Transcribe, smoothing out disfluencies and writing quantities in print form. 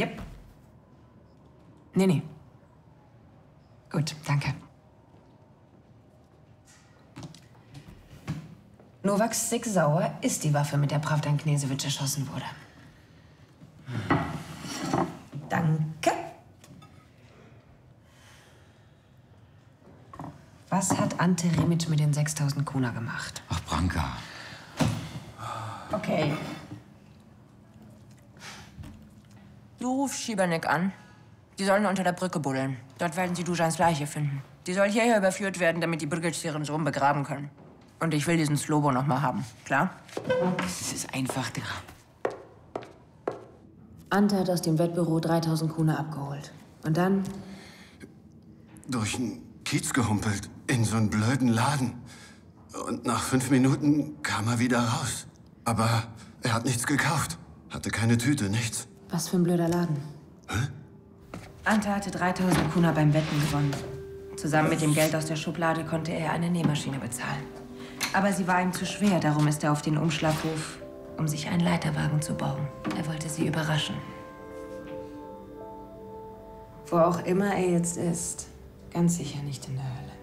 Yep. Nee. Gut, danke. Novak Stick-Sauer ist die Waffe, mit der Pravdan Knesewitsch erschossen wurde. Danke. Was hat Ante Remic mit den 6000 Kuna gemacht? Ach, Branka. Okay. Du rufst Schiebernick an. Die sollen unter der Brücke buddeln. Dort werden sie Dujans Leiche finden. Die soll hierher überführt werden, damit die Brigits ihren Sohn begraben können. Und ich will diesen Slobo noch mal haben. Klar? Das ist einfach der. Ante hat aus dem Wettbüro 3000 Kuna abgeholt. Und dann? Durch den Kiez gehumpelt. In so einen blöden Laden. Und nach 5 Minuten kam er wieder raus. Aber er hat nichts gekauft. Hatte keine Tüte, nichts. Was für ein blöder Laden. Hä? Ante hatte 3000 Kuna beim Wetten gewonnen. Zusammen mit dem Geld aus der Schublade konnte er eine Nähmaschine bezahlen. Aber sie war ihm zu schwer, darum ist er auf den Umschlaghof, um sich einen Leiterwagen zu bauen. Er wollte sie überraschen. Wo auch immer er jetzt ist, ganz sicher nicht in der Hölle.